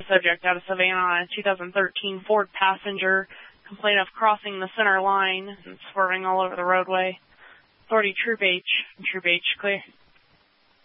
subject out of Savannah on a 2013 Ford passenger. Complaint of crossing the center line and swerving all over the roadway. Authority Troop H. Troop H, clear.